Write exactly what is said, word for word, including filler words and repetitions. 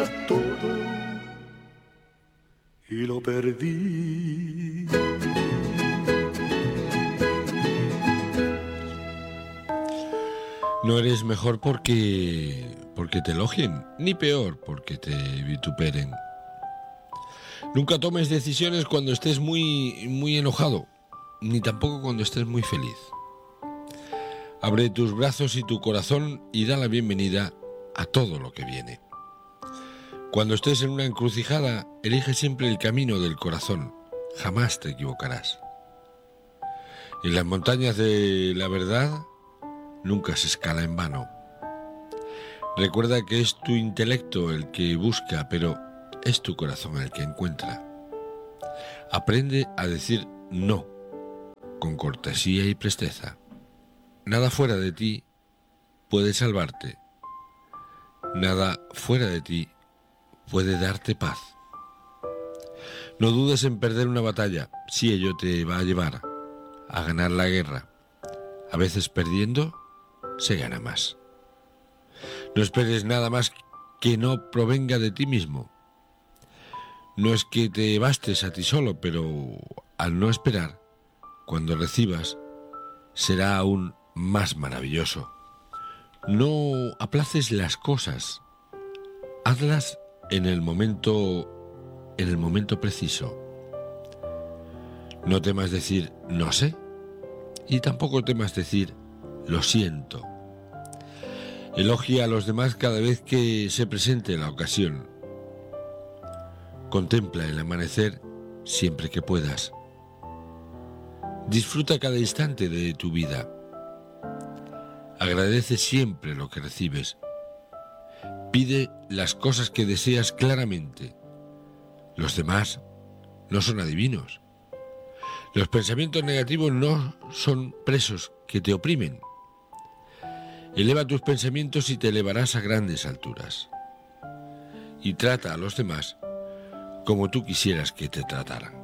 tenía todo y lo perdí. No eres mejor porque, porque te elogien, ni peor porque te vituperen. Nunca tomes decisiones cuando estés muy, muy enojado, ni tampoco cuando estés muy feliz. Abre tus brazos y tu corazón y da la bienvenida a todo lo que viene. Cuando estés en una encrucijada, elige siempre el camino del corazón. Jamás te equivocarás. En las montañas de la verdad nunca se escala en vano. Recuerda que es tu intelecto el que busca, pero es tu corazón el que encuentra. Aprende a decir no, con cortesía y presteza. Nada fuera de ti puede salvarte. Nada fuera de ti puede darte paz. No dudes en perder una batalla, si ello te va a llevar a ganar la guerra. A veces perdiendo se gana más. No esperes nada más que no provenga de ti mismo. No es que te bastes a ti solo, pero al no esperar, cuando recibas, será aún más maravilloso. No aplaces las cosas, hazlas en el momento, en el momento preciso. No temas decir no sé, y tampoco temas decir lo siento. Elogia a los demás cada vez que se presente la ocasión. Contempla el amanecer siempre que puedas. Disfruta cada instante de tu vida. Agradece siempre lo que recibes. Pide las cosas que deseas claramente. Los demás no son adivinos. Los pensamientos negativos no son presos que te oprimen. Eleva tus pensamientos y te elevarás a grandes alturas. Y trata a los demás como tú quisieras que te trataran.